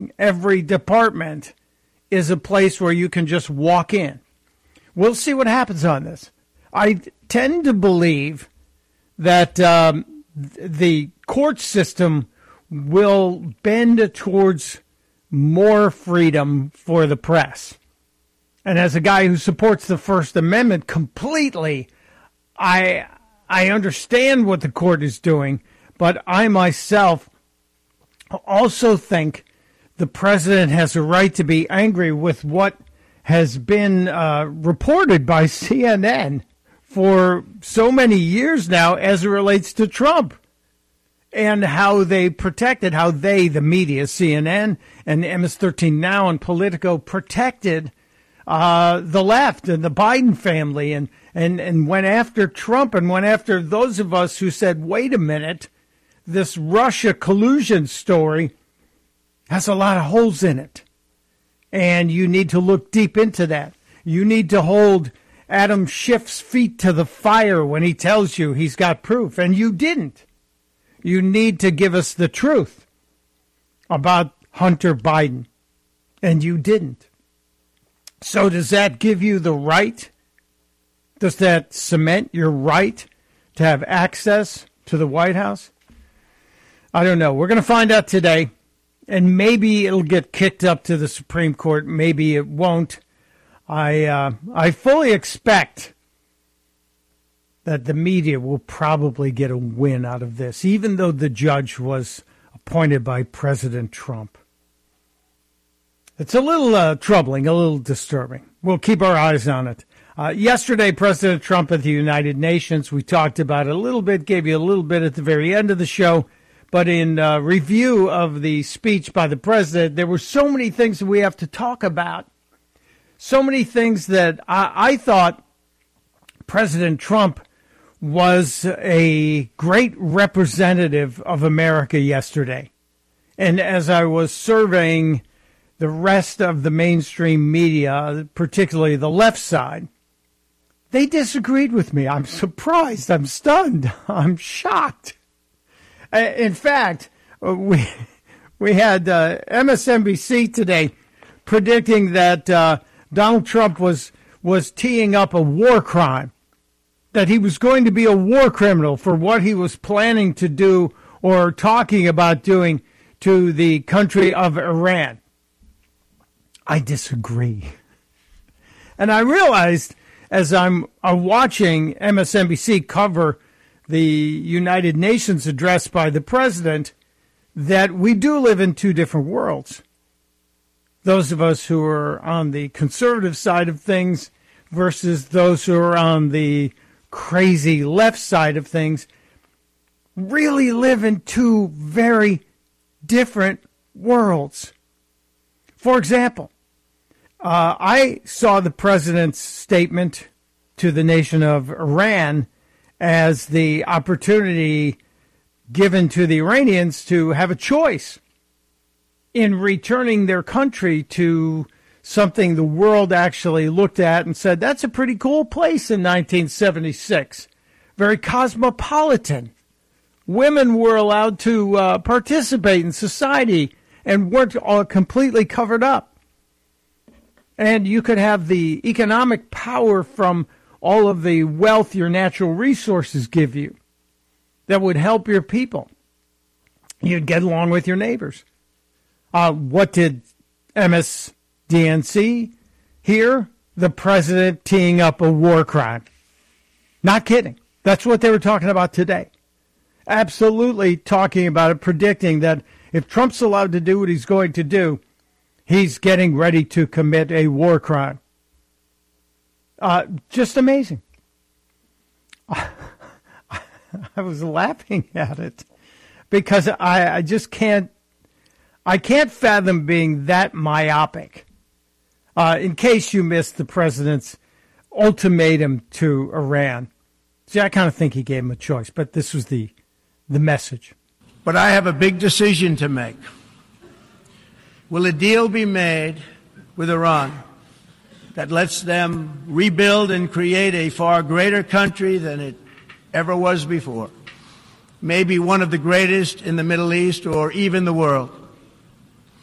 every department is a place where you can just walk in. We'll see what happens on this. I tend to believe that the court system will bend towards more freedom for the press. And as a guy who supports the First Amendment completely, I understand what the court is doing, but I myself also think the president has a right to be angry with what has been reported by CNN for so many years now as it relates to Trump and how they protected, how they, the media, CNN and MS-13 Now and Politico, protected the left and the Biden family and went after Trump and went after those of us who said, wait a minute, this Russia collusion story has a lot of holes in it. And you need to look deep into that. You need to hold Adam Schiff's feet to the fire when he tells you he's got proof. And you didn't. You need to give us the truth about Hunter Biden. And you didn't. So does that give you the right? Does that cement your right to have access to the White House? I don't know. We're going to find out today. And maybe it'll get kicked up to the Supreme Court. Maybe it won't. I fully expect that the media will probably get a win out of this, even though the judge was appointed by President Trump. It's a little troubling, a little disturbing. We'll keep our eyes on it. Yesterday, President Trump at the United Nations, we talked about it a little bit, gave you a little bit at the very end of the show. But in review of the speech by the president, there were so many things that we have to talk about. So many things that I thought President Trump was a great representative of America yesterday. And as I was surveying the rest of the mainstream media, particularly the left side, they disagreed with me. I'm surprised. I'm stunned. I'm shocked. In fact, we had MSNBC today predicting that Donald Trump was teeing up a war crime, that he was going to be a war criminal for what he was planning to do or talking about doing to the country of Iran. I disagree. And I realized as I'm watching MSNBC cover the United Nations address by the president, that we do live in two different worlds. Those of us who are on the conservative side of things versus those who are on the crazy left side of things really live in two very different worlds. For example, I saw the president's statement to the nation of Iran as the opportunity given to the Iranians to have a choice in returning their country to something the world actually looked at and said, that's a pretty cool place in 1976. Very cosmopolitan. Women were allowed to participate in society and weren't all completely covered up. And you could have the economic power from all of the wealth your natural resources give you that would help your people. You'd get along with your neighbors. What did MSDNC hear? The president teeing up a war crime. Not kidding. That's what they were talking about today. Absolutely talking about it, predicting that if Trump's allowed to do what he's going to do, he's getting ready to commit a war crime. Just amazing. I was laughing at it because I just can't fathom being that myopic. In case you missed the president's ultimatum to Iran. See, I kind of think he gave him a choice, but this was the message. But I have a big decision to make. Will a deal be made with Iran that lets them rebuild and create a far greater country than it ever was before? Maybe one of the greatest in the Middle East or even the world.